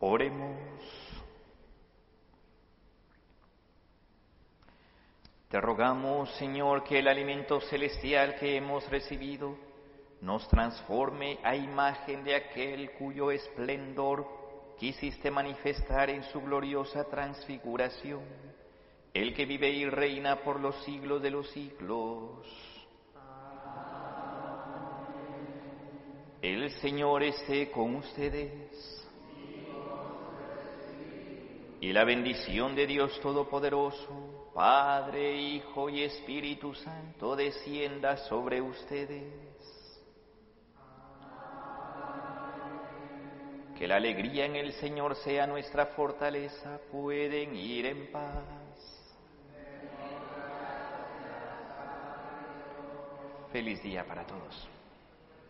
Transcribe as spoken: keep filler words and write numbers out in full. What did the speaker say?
Oremos. Te rogamos, Señor, que el alimento celestial que hemos recibido nos transforme a imagen de aquel cuyo esplendor quisiste manifestar en su gloriosa transfiguración, el que vive y reina por los siglos de los siglos. El Señor esté con ustedes. Y la bendición de Dios Todopoderoso, Padre, Hijo y Espíritu Santo, descienda sobre ustedes. Que la alegría en el Señor sea nuestra fortaleza. Pueden ir en paz. Feliz día para todos.